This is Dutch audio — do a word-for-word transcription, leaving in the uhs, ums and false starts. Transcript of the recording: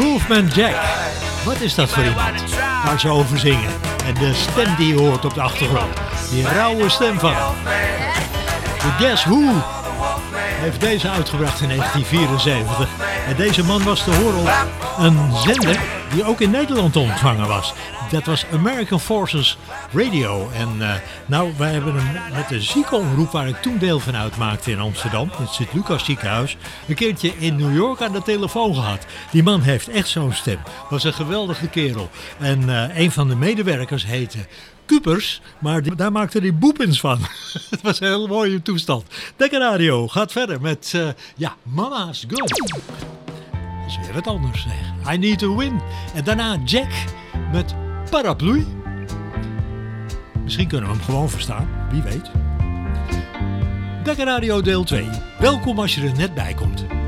Wolfman Jack. Wat is dat voor iemand? Waar ze over zingen. En de stem die je hoort op de achtergrond. Die rauwe stem van hem. De Guess Who heeft deze uitgebracht in negentien vierenzeventig. En deze man was te horen op een zender die ook in Nederland te ontvangen was. Dat was American Forces Radio. En uh, nou, wij hebben hem met de ziekenomroep waar ik toen deel van uitmaakte in Amsterdam, in het Sint-Lucas ziekenhuis, een keertje in New York aan de telefoon gehad. Die man heeft echt zo'n stem. Was een geweldige kerel. En uh, een van de medewerkers heette Kupers, maar die, daar maakte hij boepens van. Het was een heel mooie toestand. Dekker Radio gaat verder met, uh, ja, Mama's Gun. Dat is weer wat anders, zeg. I Need to Win. En daarna Jack met Paraplu. Misschien kunnen we hem gewoon verstaan, wie weet. Dekker Radio deel twee. Welkom als je er net bij komt.